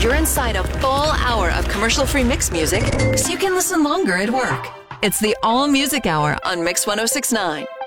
You're inside a full hour of commercial-free Mix music, so you can listen longer at work. It's the All Music Hour on Mix 106.9.